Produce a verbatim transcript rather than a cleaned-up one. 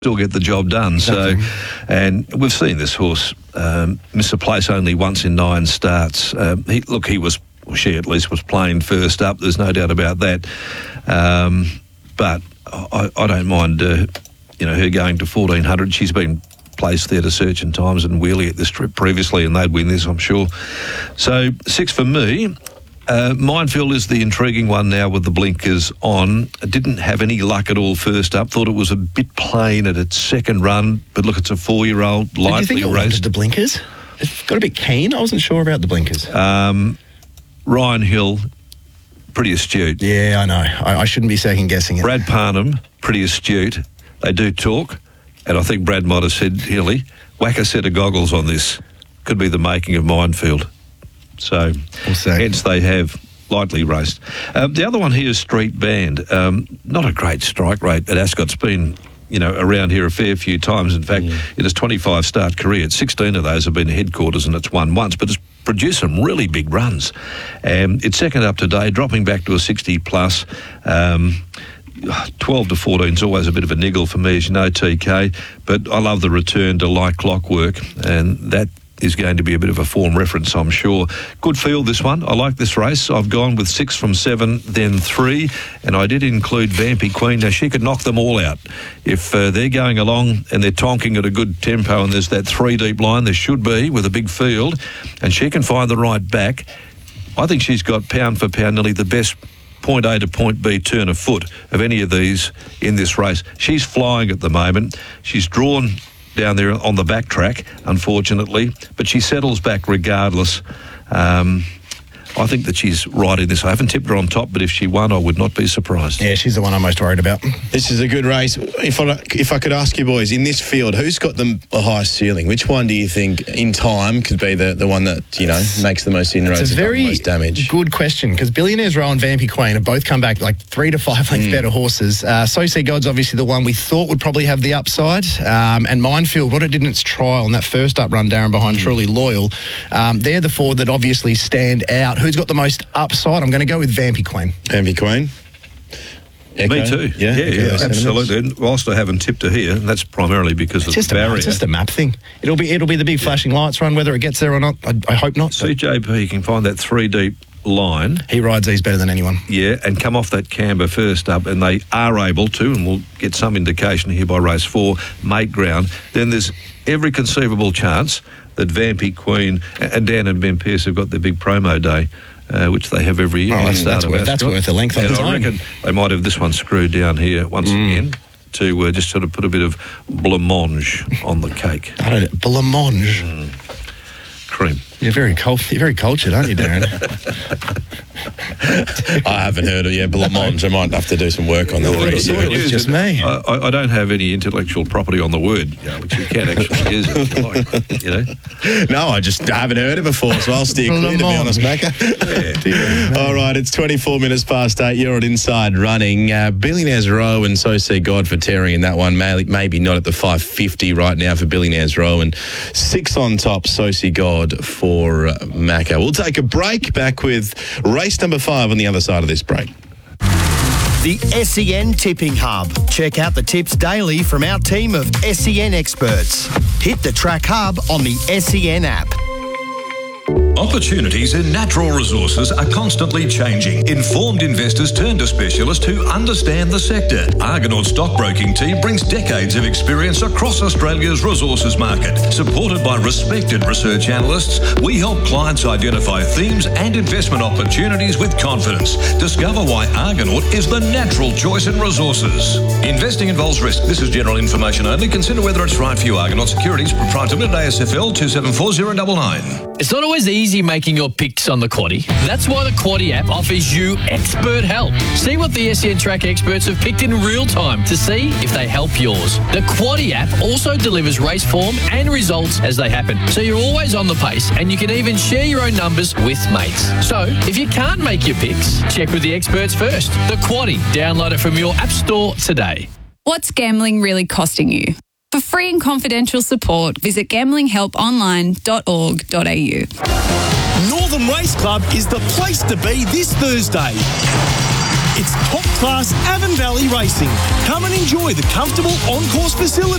still get the job done. So, and we've seen this horse um, miss a place only once in nine starts. Um, he, look, he was, well, she at least was playing first up. There's no doubt about that. Um, but I, I don't mind, uh, you know, her going to fourteen hundred. She's been placed there to Search and Times and Wheelie at this trip previously, and they'd win this, I'm sure. So six for me. Uh, Minefield is the intriguing one now with the blinkers on. I didn't have any luck at all first up. Thought it was a bit plain at its second run, but look, it's a four-year-old, lightly Did you think it raced. wanted the blinkers? It got a bit keen. I wasn't sure about the blinkers. Um, Ryan Hill, pretty astute. Yeah, I know. I, I shouldn't be second-guessing it. Brad Parnham, pretty astute. They do talk, and I think Brad might have said, Hilly, whack a set of goggles on this. Could be the making of Minefield. So, we'll hence they have lightly raced. Um, the other one here is Street Band. Um, not a great strike rate at Ascot. It's been, you know, around here a fair few times. In fact, mm. in its twenty-five start career, sixteen of those have been headquarters and it's won once, but it's produced some really big runs. Um, it's second up today, dropping back to a sixty plus. Um, twelve to fourteen is always a bit of a niggle for me, as you know, T K, but I love the return to Like Clockwork, and that is going to be a bit of a form reference, I'm sure. Good field, this one. I like this race. I've gone with six from seven, then three, and I did include Vampy Queen. Now, she could knock them all out. If uh, they're going along and they're tonking at a good tempo and there's that three-deep line, there should be, with a big field, and she can find the right back, I think she's got pound for pound nearly the best point A to point B turn of foot of any of these in this race. She's flying at the moment. She's drawn down there on the back track, unfortunately, but she settles back regardless. Um, I think that she's right in this. I haven't tipped her on top, but if she won, I would not be surprised. Yeah, she's the one I'm most worried about. This is a good race. If I, if I could ask you boys, in this field, who's got the highest ceiling? Which one do you think in time could be the, the one that, you know, makes the most inroads and the most damage? Good question, because Billionaires Row and Vampy Queen have both come back like three to five lengths mm. better horses. Uh, So Say God's obviously the one we thought would probably have the upside. Um, and Minefield, what it did in its trial in that first up run, Darren, behind mm. Truly Loyal, um, they're the four that obviously stand out. Who's got the most upside? I'm going to go with Vampy Queen. Vampy Queen? Echo? Me too. Yeah, yeah, yeah absolutely. And whilst I haven't tipped her here, and that's primarily because it's of the barrier. It's just a map thing. It'll be it'll be the big yeah. flashing lights run, whether it gets there or not. I, I hope not. C J P can find that three deep line. He rides these better than anyone. Yeah, and come off that camber first up, and they are able to, and we'll get some indication here by race four, make ground. Then there's every conceivable chance that Vampy Queen and Dan and Ben Pearce have got their big promo day. Uh, which they have every year. Oh, that's, that's, worth, that's worth a length on its own. I reckon they might have this one screwed down here once mm. again to uh, just sort of put a bit of blancmange on the cake. I don't know, blancmange. Mm. Cream. You're very cult- You're very cultured, aren't you, Darren? I haven't heard of it. Blancmange. I might have to do some work on that. Well, it's it's just me. I, I don't have any intellectual property on the word, you know, which you can actually use if you like. You know? No, I just haven't heard it before, so I'll steer clear, to be honest, Macca. Yeah. All right, it's twenty-four minutes past eight. You're on Inside Running. Uh, Billionaires Row and So Say God for Terry in that one. Maybe not at the five fifty right now for Billionaires Row, and six on top, So Say God for For uh, Macca. We'll take a break. Back with race number five on the other side of this break. The S E N Tipping Hub. Check out the tips daily from our team of S E N experts. Hit the Track Hub on the S E N app. Opportunities in natural resources are constantly changing. Informed investors turn to specialists who understand the sector. Argonaut Stockbroking Team brings decades of experience across Australia's resources market. Supported by respected research analysts, we help clients identify themes and investment opportunities with confidence. Discover why Argonaut is the natural choice in resources. Investing involves risk. This is general information only. Consider whether it's right for you. Argonaut Securities, proprietor limited, A S F L two seven four zero nine nine. It's not always easy making your picks on the Quaddie. That's why the Quaddie app offers you expert help. See what the S E N Track experts have picked in real time to see if they help yours. The Quaddie app also delivers race form and results as they happen, so you're always on the pace and you can even share your own numbers with mates. So, if you can't make your picks, check with the experts first. The Quaddie. Download it from your app store today. What's gambling really costing you? For free and confidential support, visit gambling help online dot org dot a u. Northern Race Club is the place to be this Thursday. It's top-class Avon Valley racing. Come and enjoy the comfortable on-course facilities.